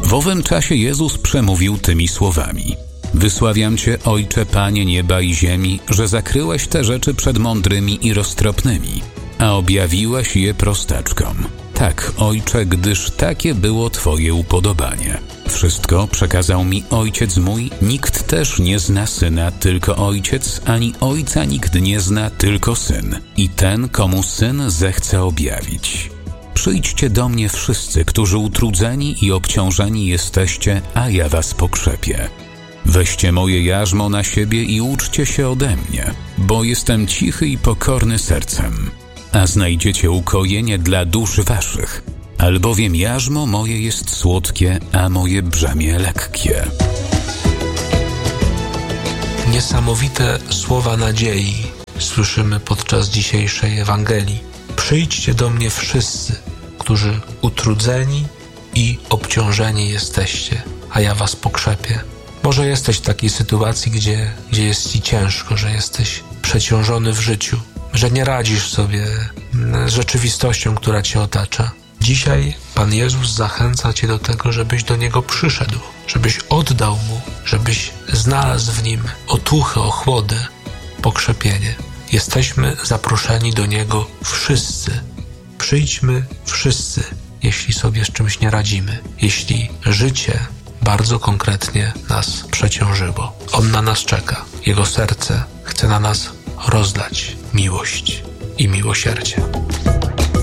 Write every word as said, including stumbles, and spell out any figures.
W owym czasie Jezus przemówił tymi słowami: Wysławiam Cię, Ojcze, Panie nieba i ziemi, że zakryłeś te rzeczy przed mądrymi i roztropnymi, a objawiłeś je prostaczkom. Tak, Ojcze, gdyż takie było Twoje upodobanie. Wszystko przekazał mi Ojciec mój, nikt też nie zna Syna, tylko Ojciec, ani Ojca nikt nie zna, tylko Syn, i ten, komu Syn zechce objawić. Przyjdźcie do mnie wszyscy, którzy utrudzeni i obciążeni jesteście, a ja was pokrzepię. Weźcie moje jarzmo na siebie i uczcie się ode mnie, bo jestem cichy i pokorny sercem, a znajdziecie ukojenie dla dusz waszych, albowiem jarzmo moje jest słodkie, a moje brzemię lekkie. Niesamowite słowa nadziei słyszymy podczas dzisiejszej Ewangelii. Przyjdźcie do mnie wszyscy, którzy utrudzeni i obciążeni jesteście, a ja was pokrzepię. Może jesteś w takiej sytuacji, gdzie, gdzie jest ci ciężko, że jesteś przeciążony w życiu, że nie radzisz sobie z rzeczywistością, która cię otacza. Dzisiaj Pan Jezus zachęca cię do tego, żebyś do Niego przyszedł, żebyś oddał Mu, żebyś znalazł w Nim otuchę, ochłodę, pokrzepienie. Jesteśmy zaproszeni do Niego wszyscy. Przyjdźmy wszyscy, jeśli sobie z czymś nie radzimy, jeśli życie bardzo konkretnie nas przeciążyło. On na nas czeka. Jego serce chce na nas rozdać miłość i miłosierdzie.